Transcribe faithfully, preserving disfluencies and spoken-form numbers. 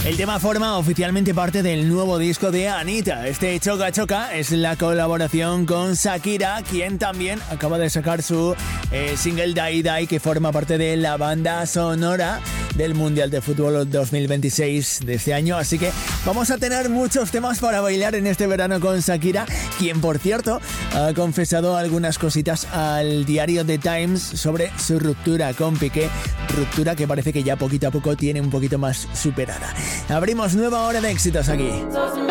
El tema forma oficialmente parte del nuevo disco de Anitta. Este Choca Choca es la colaboración con Shakira, quien también acaba de sacar su eh, single Die Die, que forma parte de la banda sonora del Mundial de Fútbol dos mil veintiséis de este año. Así que vamos a tener muchos temas para bailar en este verano con Shakira, quien por cierto ha confesado algunas cositas al diario The Times sobre su ruptura con Piqué, ruptura que parece que ya poquito a poco tiene un poquito más superada. Abrimos nueva hora de éxitos aquí.